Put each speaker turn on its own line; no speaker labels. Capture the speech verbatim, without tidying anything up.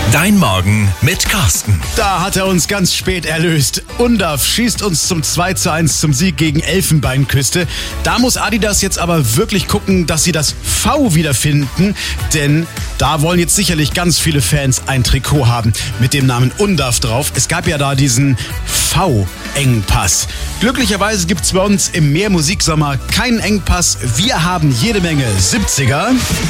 Dein Morgen mit Carsten.
Da hat er uns ganz spät erlöst. Undav schießt uns zum zwei zu eins zum Sieg gegen Elfenbeinküste. Da muss Adidas jetzt aber wirklich gucken, dass sie das V wiederfinden, denn da wollen jetzt sicherlich ganz viele Fans ein Trikot haben mit dem Namen Undav drauf. Es gab ja da diesen V-Engpass. Glücklicherweise gibt es bei uns im Mehr Musiksommer keinen Engpass. Wir haben jede Menge siebziger.